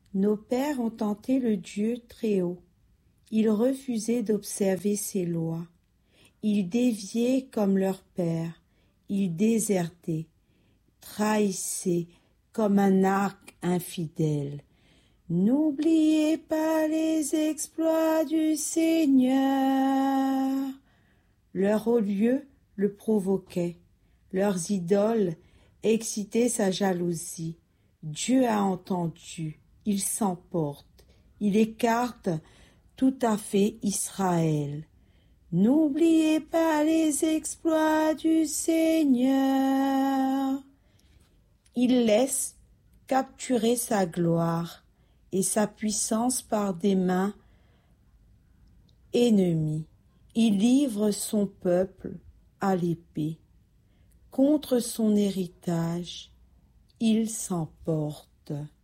Nos pères ont tenté le Dieu très haut. Ils refusaient d'observer ses lois. Ils déviaient comme leurs pères. Ils désertaient, trahissaient comme un arc infidèle. N'oubliez pas les exploits du Seigneur. Leur haut lieu le provoquait. Leurs idoles excitaient sa jalousie. Dieu a entendu. Il s'emporte. Il écarte tout à fait Israël. N'oubliez pas les exploits du Seigneur. Il laisse capturer sa gloire et sa puissance par des mains ennemies. Il livre son peuple à l'épée. Contre son héritage, il s'emporte.